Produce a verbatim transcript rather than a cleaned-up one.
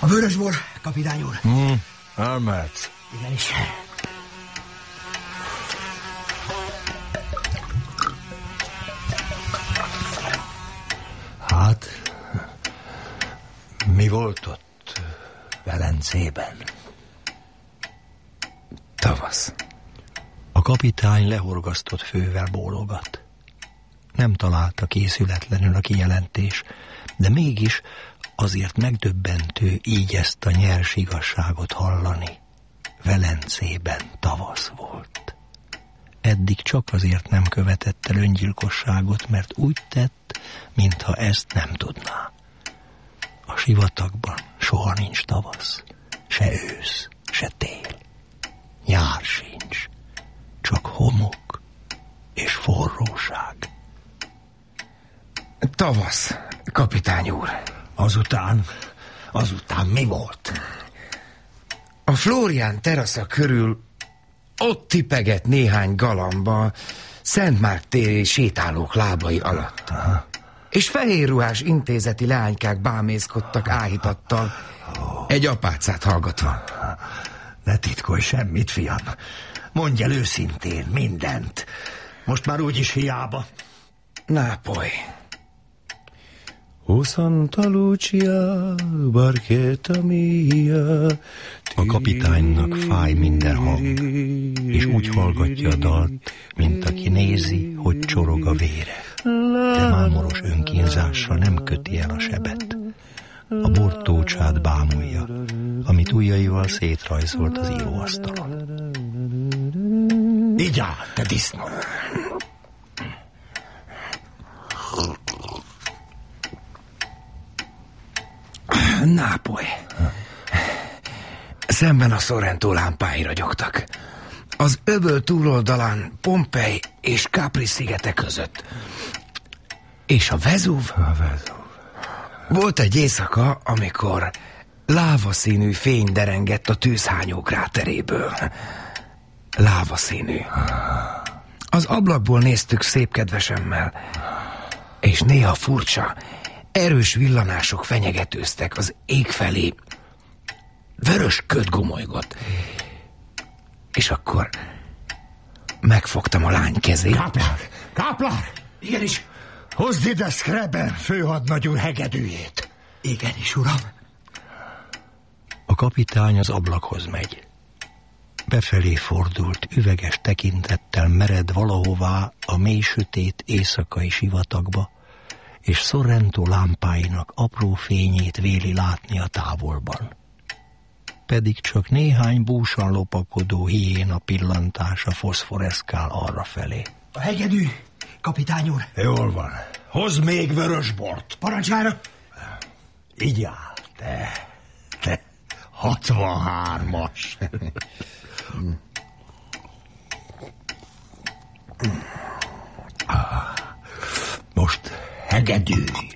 A vörösbor, kapitány úr. Hmm, elmehetsz. Igenis. Hát, mi volt ott Velencében? Tavasz. A kapitány lehorgasztott fővel bólogat. Nem találta készületlenül a kijelentés, de mégis azért megdöbbentő így ezt a nyers igazságot hallani. Velencében tavasz volt. Eddig csak azért nem követett el öngyilkosságot, mert úgy tett, mintha ezt nem tudná. A sivatagban soha nincs tavasz, se ősz, se tél. Nyár sincs, csak homok és forróság. Tavasz, kapitány úr. Azután, azután mi volt? A Flórián terasza körül ott tipegett néhány galamba Szent Márk téri sétálók lábai alatt. Aha. És fehérruhás intézeti leánykák bámészkodtak áhítattal, egy apácát hallgatva. Ne titkolj semmit, fiam. Mondj el őszintén mindent. Most már úgyis hiába. Nápoly. O Santa Lucia, barchetta mia. A kapitánynak fáj minden hang, és úgy hallgatja a dalt, mint aki nézi, hogy csorog a vére. De mámoros önkínzással nem köti el a sebet. A bortócsát bámulja, amit ujjaival szétrajzolt az íróasztalon. Így áll, te disznó! Nápoly. Szemben a Sorrento lámpái ragyogtak. Az öböl túloldalán Pompei és Capri szigete között. És a Vezúv? A Vezúv. Volt egy éjszaka, amikor lávaszínű fény derengett a tűzhányó kráteréből. Lávaszínű. Az ablakból néztük szép kedvesemmel, és néha furcsa, erős villanások fenyegetőztek az ég felé. Vörös köd gomolygott. És akkor megfogtam a lány kezét. Káplár! Káplár! Igenis. Hozd ide Screben főhadnagy úr hegedűjét. Igenis, uram. A kapitány az ablakhoz megy. Befelé fordult, üveges tekintettel mered valahová a mély sötét éjszakai sivatagba, és Sorrento lámpáinak apró fényét véli látni a távolban. Pedig csak néhány búsan lopakodó hiéna pillantása foszforeszkál arrafelé. A hegedű, kapitány úr. Jól van. Hozz még vörösbort. Parancsára. Így áll, te, te hatvanhármas. Most hegedűj.